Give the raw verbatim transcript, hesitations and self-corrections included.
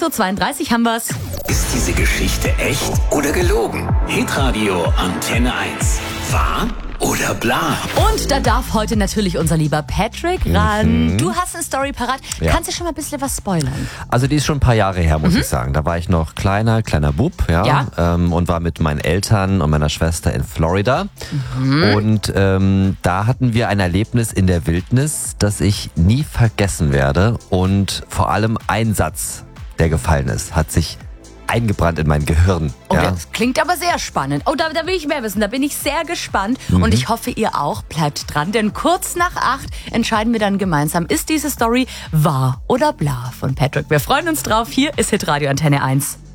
sechs Uhr zweiunddreißig haben wir's. Ist diese Geschichte echt oder gelogen? Hitradio Antenne eins. Wahr oder bla? Und da darf heute natürlich unser lieber Patrick ran. Mhm. Du hast eine Story parat. Ja. Kannst du schon mal ein bisschen was spoilern? Also die ist schon ein paar Jahre her, muss mhm. ich sagen. Da war ich noch kleiner, kleiner Bub, ja, ja. Ähm, und war mit meinen Eltern und meiner Schwester in Florida. Mhm. Und ähm, da hatten wir ein Erlebnis in der Wildnis, das ich nie vergessen werde. Und vor allem ein Satz, der gefallen ist, hat sich eingebrannt in mein Gehirn. Oh, ja. das klingt aber sehr spannend. Oh, da, da will ich mehr wissen. Da bin ich sehr gespannt. Mhm. Und ich hoffe, ihr auch. Bleibt dran, denn kurz nach acht entscheiden wir dann gemeinsam, ist diese Story wahr oder bla von Patrick. Wir freuen uns drauf. Hier ist Hitradio Antenne eins.